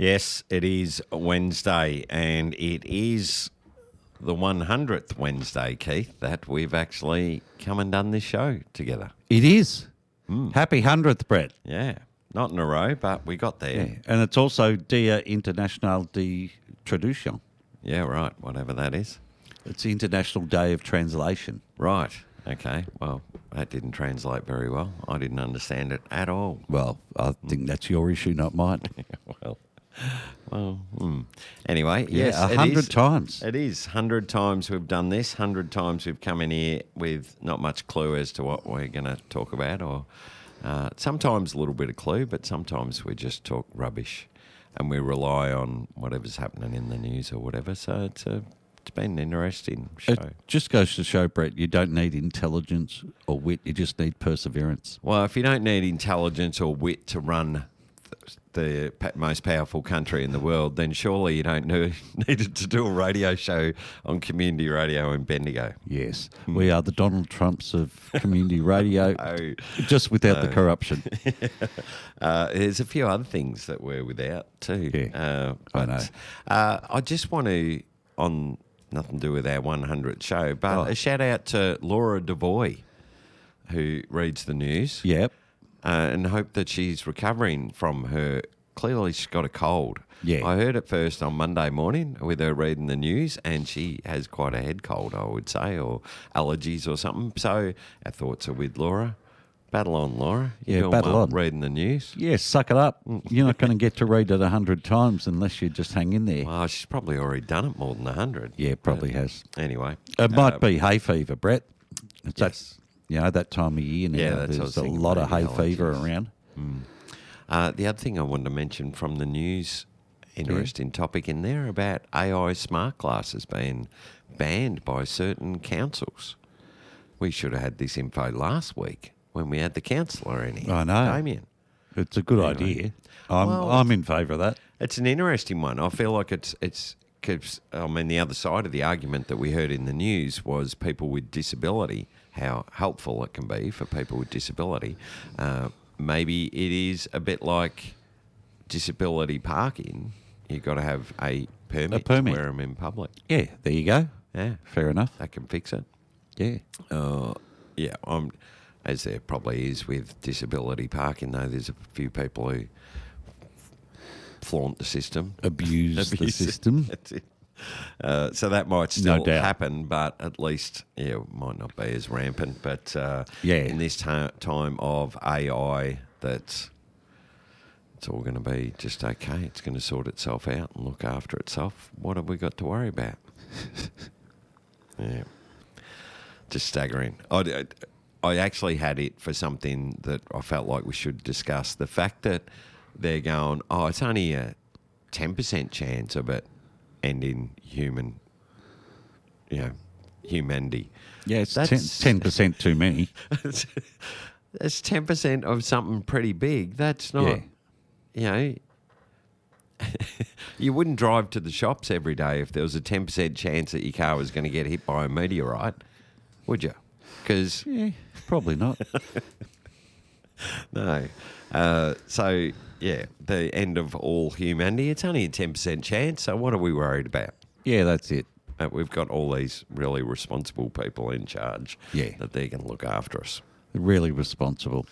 Yes, it is Wednesday, and it is the 100th Wednesday, Keith, that we've actually come and done this show together. It is. Happy 100th, Brett. Yeah, not in a row, but we got there. Yeah. And it's also Dia International de Traduction. Yeah, right, whatever that is. It's the International Day of Translation. Right, okay. Well, that didn't translate very well. I didn't understand it at all. Well, I think that's your issue, not mine. Anyway, yes, Yeah, it 100 is. times. It is. 100 times we've done this. 100 times we've come in here with not much clue as to what we're going to talk about, or sometimes a little bit of clue, but sometimes we just talk rubbish and we rely on whatever's happening in the news or whatever. So it's been an interesting show. It just goes to show, Brett, you don't need intelligence or wit. You just need perseverance. Well, if you don't need intelligence or wit to run the most powerful country in the world, then surely you don't need to do a radio show on community radio in Bendigo. Yes, we are the Donald Trumps of community radio, Oh, just without the corruption. there's a few other things that we're without too. Yeah, but, I know. I just want to, on nothing to do with our 100th show, but a shout out to Laura Devoy, who reads the news. Yep. And hope that she's recovering from her. Clearly, she's got a cold. Yeah. I heard it first on Monday morning with her reading the news, and she has quite a head cold, I would say, or allergies or something. So our thoughts are with Laura. Battle on, Laura. You're doing battle well on. reading the news. Yeah, suck it up. You're not going to get to read it 100 times unless you just hang in there. Well, she's probably already done it more than 100. Yeah, probably has. Anyway. It might be hay fever, Brett. It's Yes. that time of year now. Yeah, that's what I was There's a thinking, lot of hay maybe fever allergies. around. The other thing I wanted to mention from the news, interesting topic in there about AI smart glasses being banned by certain councils. We should have had this info last week when we had the councillor in here. I know. Damien. It's a good idea. I'm in favour of that. It's an interesting one. I feel like it's because, I mean, the other side of the argument that we heard in the news was people with disability, how helpful it can be for people with disability. Maybe it is a bit like disability parking. You've got to have a permit to wear them in public. Yeah, there you go. Yeah, Fair enough. that can fix it. Yeah. Yeah, as there probably is with disability parking, though, there's a few people who flaunt the system. Abuse the Abuse it. system. That's it. So that might still doubt. happen, but at least, it might not be as rampant. But Yeah. in this time of AI, it's all going to be just okay. It's going to sort itself out and look after itself. What have we got to worry about? Yeah. Just staggering. I actually had it for something that I felt like we should discuss. The fact that they're going, it's only a 10% chance of it ending humanity. Yeah, it's That's- 10% too many. That's 10% of something pretty big. That's not, you wouldn't drive to the shops every day if there was a 10% chance that your car was going to get hit by a meteorite, would you? Because Yeah, probably not. no. So, the end of all humanity, it's only a 10% chance. So what are we worried about? Yeah, that's it. We've got all these really responsible people in charge that they're going to look after us. Really responsible.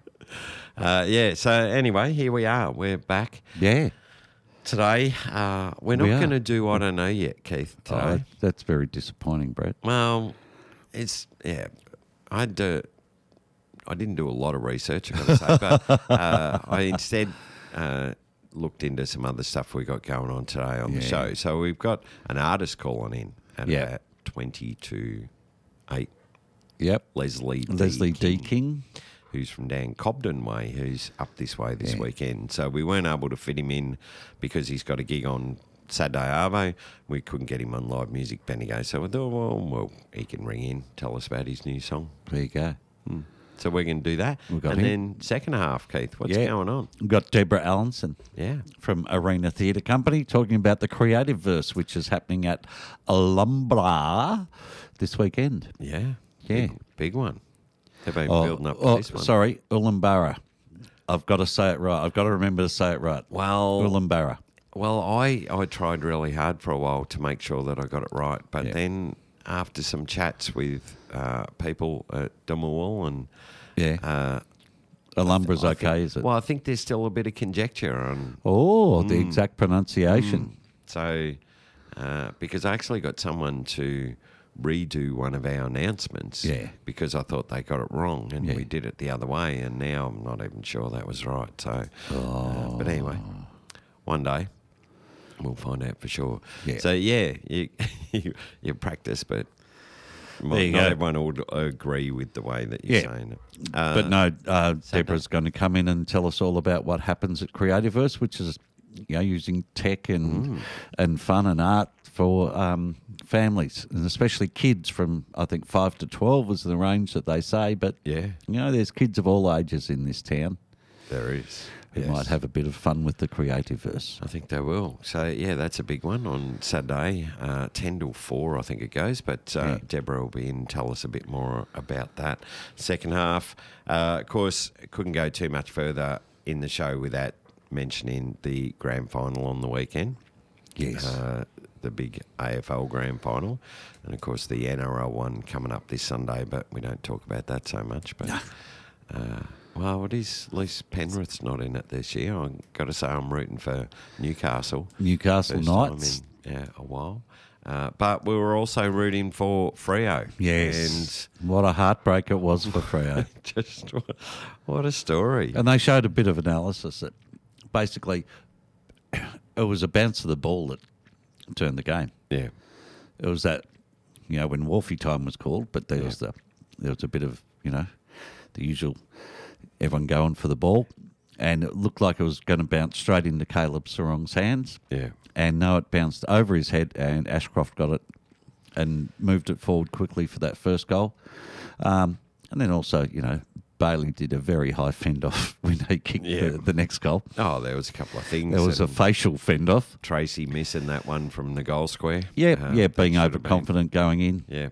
So anyway, here we are. We're back Yeah. today. We're not We are. going to do I Don't Know Yet, Keith, today. That's very disappointing, Brett. Well, I didn't do a lot of research, I've got to say, but I instead looked into some other stuff we got going on today on the show. So we've got an artist calling in at about 20 to 8. Yep. Leslie D. King. who's from down Cobden way, who's up this way this weekend. So we weren't able to fit him in because he's got a gig on Saturday Arvo. We couldn't get him on Live Music Bendigo. So we thought, well, he can ring in, tell us about his new song. There you go. So we're going to do that. We've got and him. then second half, Keith, what's going on? We've got Deborah Allinson Yeah. from Arena Theatre Company talking about the Creative Verse, which is happening at Alhambra this weekend. Yeah. Yeah. Big one. They've been building up to this one. Sorry, Ulambara. I've got to say it right. I've got to remember to say it right. Well, Ulambara. Well, I tried really hard for a while to make sure that I got it right, but Yeah. then after some chats with people at Dumawal and Yeah. Alumbra's I think- okay, is it? Well, I think there's still a bit of conjecture on. The exact pronunciation. So, because I actually got someone to redo one of our announcements, Yeah. because I thought they got it wrong, and Yeah. we did it the other way, and now I'm not even sure that was right. So, but anyway, one day we'll find out for sure. Yeah. So yeah, you practice, but There you not go. everyone will agree with the way that you're Yeah. saying it. But no, Deborah's going to come in and tell us all about what happens at Creativerse, which is using tech and fun and art for families, and especially kids from, I think, 5 to 12 is the range that they say. But, Yeah. There's kids of all ages in this town There is. who Yes. might have a bit of fun with the Creativerse. I think they will. So, yeah, that's a big one on Saturday, 10 till 4, I think it goes. But Deborah will be in and tell us a bit more about that. Second half, of course, couldn't go too much further in the show without mentioning the grand final on the weekend. Yes. The big AFL grand final. And, of course, the NRL one coming up this Sunday, but we don't talk about that so much. But well, it is. At least Penrith's not in it this year. I've got to say I'm rooting for Newcastle. Newcastle First Knights. time in a while. But we were also rooting for Freo. Yes. What a heartbreak it was for Freo. And just what a story. And they showed a bit of analysis that basically it was a bounce of the ball that turned the game. Yeah. It was that, when Wolfie time was called, but there was a bit of, the usual everyone going for the ball, and it looked like it was going to bounce straight into Caleb Sarong's hands. Yeah. And no, it bounced over his head, and Ashcroft got it and moved it forward quickly for that first goal. And then also, Bailey did a very high fend-off when he kicked the next goal. Oh, there was a couple of things. There was a and facial fend-off. Tracy missing that one from the goal square. Yeah, That being should have been. overconfident going in. Yeah.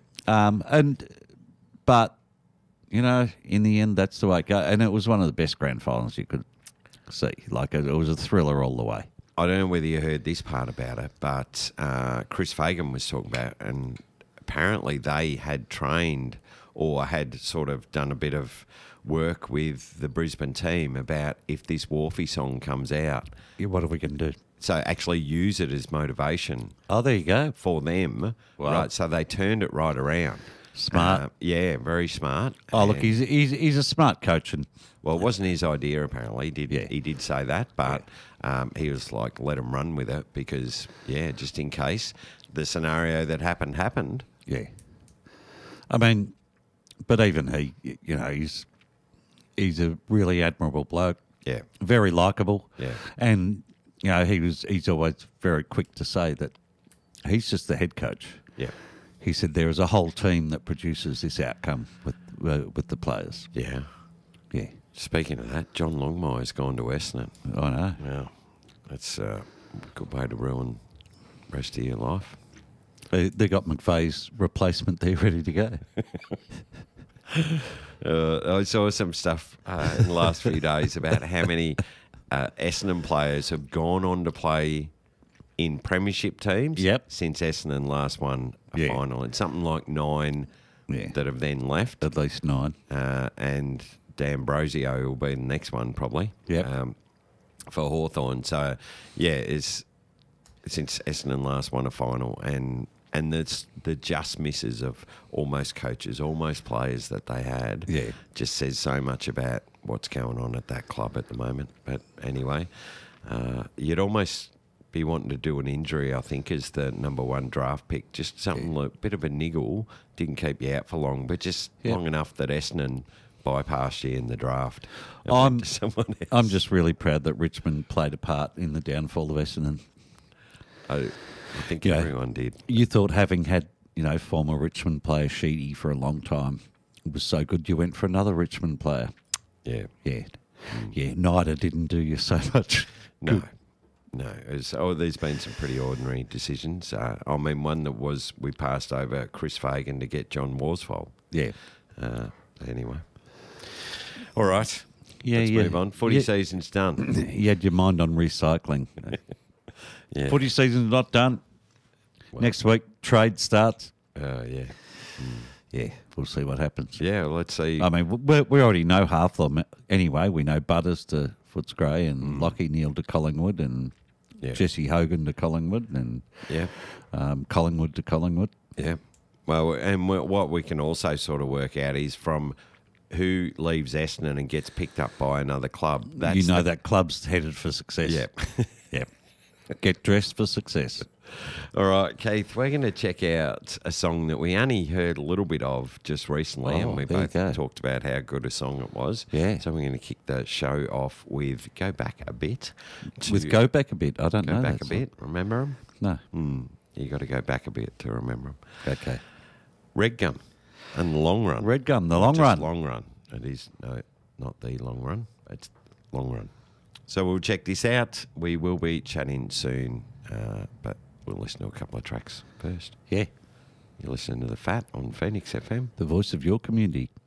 But in the end, that's the way it goes. And it was one of the best grand finals you could see. Like, it was a thriller all the way. I don't know whether you heard this part about it, but Chris Fagan was talking about, and apparently they had trained or had sort of done a bit of work with the Brisbane team about if this Wharfie song comes out. Yeah, what are we going to do? So actually use it as motivation Oh, there you go. for them. Wow. Right, so they turned it right around. Smart. Yeah, very smart. Oh, look, And- he's a smart coach. And Well, it wasn't his idea, apparently. Yeah. He did say that, but he was like, let him run with it because, just in case the scenario that happened. yeah. I mean, but even he, he's a really admirable bloke. Yeah. Very likable. Yeah. And, he's always very quick to say that he's just the head coach. Yeah. He said there is a whole team that produces this outcome with the players. Yeah. Yeah, Speaking of that, John Longmire's gone to Essendon. I know. Well, that's a good way to ruin the rest of your life. They got McVeigh's replacement there ready to go. I saw some stuff in the last few days about how many Essendon players have gone on to play in premiership teams since Essendon last won a final. It's something like 9 that have then left. At least 9. And D'Ambrosio will be the next one probably for Hawthorn. So, it's since Essendon last won a final and the just misses of almost coaches, almost players that they had just says so much about what's going on at that club at the moment. But anyway, you'd almost be wanting to do an injury, I think, as the number 1 draft pick. Just something like a bit of a niggle, didn't keep you out for long, but just long enough that Essendon bypassed you in the draft. I'm someone else. I'm just really proud that Richmond played a part in the downfall of Essendon. I think everyone did. You thought having had, former Richmond player Sheedy for a long time was so good you went for another Richmond player. Yeah. Yeah. Yeah, NIDA didn't do you so much No. good. No. There's been some pretty ordinary decisions. One that was we passed over Chris Fagan to get John Worsfold. Yeah. Anyway. All right. Yeah, Let's yeah. move on. Footy season's done. You had your mind on recycling. Yeah. Footy season's not done. Next week, trade starts. Yeah. Yeah, we'll see what happens. Yeah, let's see. I mean, we already know half of them anyway. We know Butters to Footscray and Lockie Neal to Collingwood and Yeah. Jesse Hogan to Collingwood and Yeah. Collingwood to Collingwood. Yeah. Well, and what we can also sort of work out is from who leaves Essendon and gets picked up by another club. That's That club's headed for success. Yep. Yep. Get dressed for success. All right, Keith, we're going to check out a song that we only heard a little bit of just recently, Oh, and we there you both go. talked about how good a song it was. Yeah. So we're going to kick the show off with Go Back a Bit. With Go Back a Bit. I don't Go know. Back that a song. Bit. Remember them? No. You got to go back a bit to remember them. Okay. Red Gum and Long Run. Red Gum, the Not long just run. Long Run. It is, no, not the long run. It's long run. So we'll check this out. We will be chatting soon, but we'll listen to a couple of tracks first. Yeah. You're listening to The Fat on Phoenix FM. The voice of your community.